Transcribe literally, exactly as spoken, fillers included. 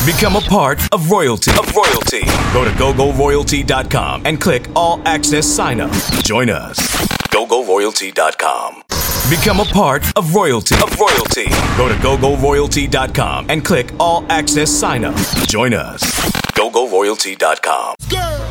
Become a part of royalty. Of royalty. Go to go go royalty dot com and click All Access Sign Up. Join us. go go royalty dot com. Become a part of royalty. Of royalty. Go to go go royalty dot com and click All Access Sign Up. Join us. go go royalty dot com.